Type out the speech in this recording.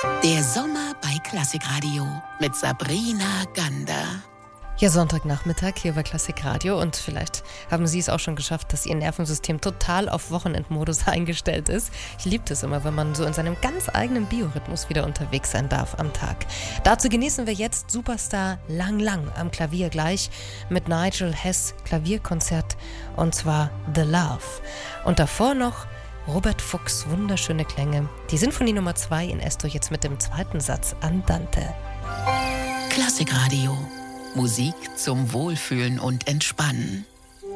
Der Sommer bei Klassikradio mit Sabrina Gander. Ja, Sonntagnachmittag hier bei Klassikradio und vielleicht haben Sie es auch schon geschafft, dass Ihr Nervensystem total auf Wochenendmodus eingestellt ist. Ich liebe es immer, wenn man so in seinem ganz eigenen Biorhythmus wieder unterwegs sein darf am Tag. Dazu genießen wir jetzt Superstar Lang Lang am Klavier gleich mit Nigel Hess Klavierkonzert und zwar The Love. Und davor noch Robert Fuchs, wunderschöne Klänge. Die Sinfonie Nummer 2 in Esto jetzt mit dem zweiten Satz Andante. Klassikradio. Musik zum Wohlfühlen und Entspannen.